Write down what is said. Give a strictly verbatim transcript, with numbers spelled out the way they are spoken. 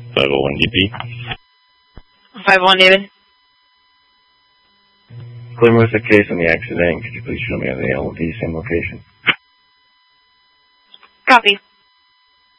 five oh one D P. five oh one David. Clear with the case on the accident. Could you please show me on the L D, same location? Copy.